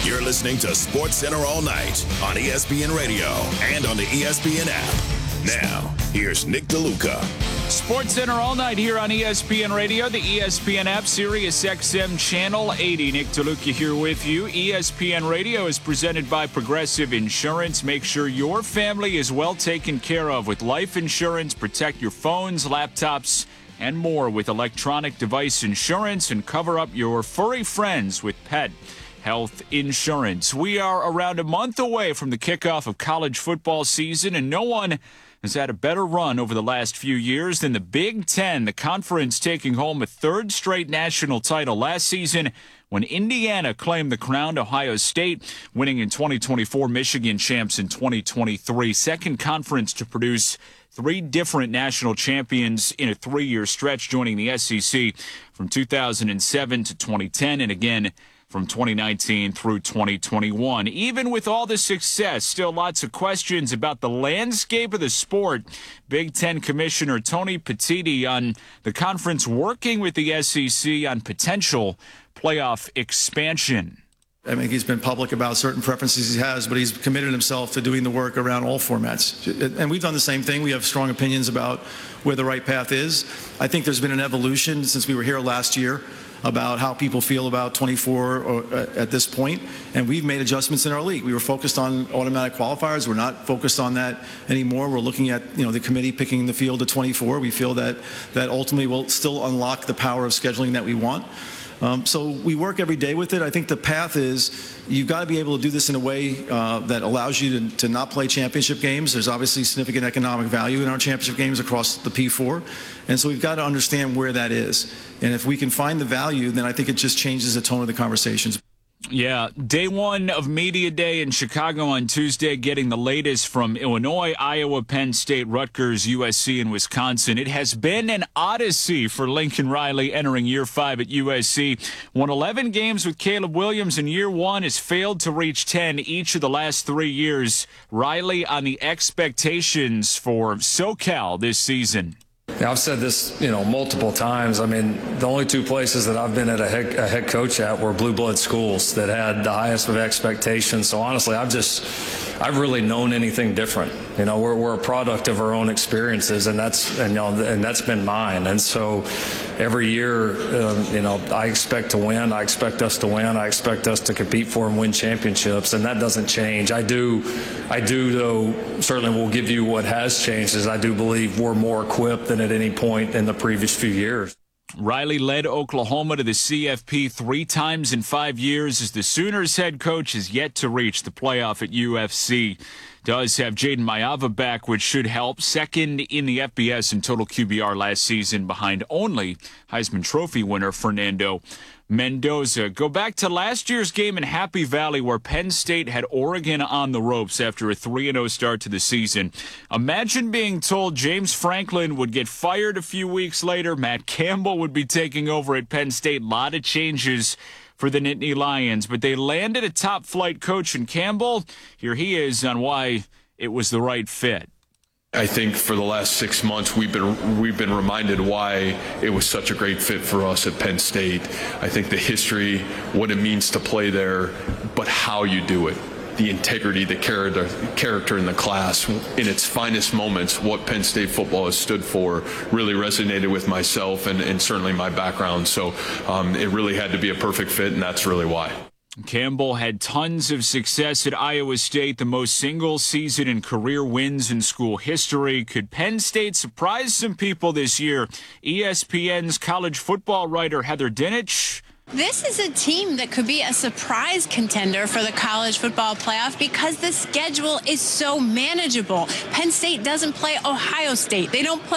You're listening to SportsCenter All Night on ESPN Radio and on the ESPN app. Now, here's Nick DeLuca. SportsCenter All Night here on ESPN Radio, the ESPN app, Sirius XM Channel 80. Nick DeLuca here with you. ESPN Radio is presented by Progressive Insurance. Make sure your family is well taken care of with life insurance. Protect your phones, laptops, and more with electronic device insurance, and cover up your furry friends with pet health insurance. We are around a month away from the kickoff of college football season, and no one has had a better run over the last few years than the Big Ten, the conference taking home a third straight national title last season when Indiana claimed the crown. Ohio State winning in 2024, Michigan champs in 2023. Second conference to produce three different national champions in a three-year stretch, joining the SEC from 2007 to 2010 and again from 2019 through 2021. Even with all the success, still lots of questions about the landscape of the sport. Big Ten Commissioner Tony Petitti on the conference working with the SEC on potential playoff expansion. I mean, he's been public about certain preferences he has, but he's committed himself to doing the work around all formats. And we've done the same thing. We have strong opinions about where the right path is. I think there's been an evolution since we were here last year about how people feel about 24 at this point, and we've made adjustments in our league. We were focused on automatic qualifiers. We're not focused on that anymore. We're looking at, the committee picking the field to 24. We feel that ultimately will still unlock the power of scheduling that we want. So we work every day with it. I think the path is you've got to be able to do this in a way that allows you to not play championship games. There's obviously significant economic value in our championship games across the P4. And so we've got to understand where that is. And if we can find the value, then I think it just changes the tone of the conversations. Yeah, day one of Media Day in Chicago on Tuesday, getting the latest from Illinois, Iowa, Penn State, Rutgers, USC, and Wisconsin. It has been an odyssey for Lincoln Riley entering year 5 at USC. Won 11 games with Caleb Williams in year 1, has failed to reach 10 each of the last 3 years. Riley on the expectations for SoCal this season. Yeah, I've said this, multiple times. I mean, the only two places that I've been at a head coach at were blue blood schools that had the highest of expectations. So honestly, I've really known anything different. We're a product of our own experiences, and that's been mine. And so every year, I expect to win. I expect us to win. I expect us to compete for and win championships, and that doesn't change. I do though, certainly will give you what has changed is I do believe we're more equipped than at any point in the previous few years. Riley led Oklahoma to the CFP 3 times in 5 years as the Sooners head coach has yet to reach the playoff at UFC. Does have Jaden Mayava back, which should help. Second in the FBS in total QBR last season, behind only Heisman Trophy winner Fernando Mendoza. Go back to last year's game in Happy Valley where Penn State had Oregon on the ropes after a 3-0 start to the season. Imagine being told James Franklin would get fired a few weeks later. Matt Campbell would be taking over at Penn State. A lot of changes for the Nittany Lions, but they landed a top-flight coach in Campbell. Here he is on why it was the right fit. I think for the last 6 months we've been reminded why it was such a great fit for us at Penn State. I think the history, what it means to play there, but how you do it. The integrity, the character in the class, in its finest moments, what Penn State football has stood for really resonated with myself and certainly my background. So it really had to be a perfect fit, and that's really why. Campbell had tons of success at Iowa State, the most single season in career wins in school history. Could Penn State surprise some people this year? ESPN's college football writer Heather Dinich. This is a team that could be a surprise contender for the college football playoff because the schedule is so manageable. Penn State doesn't play Ohio State. They don't play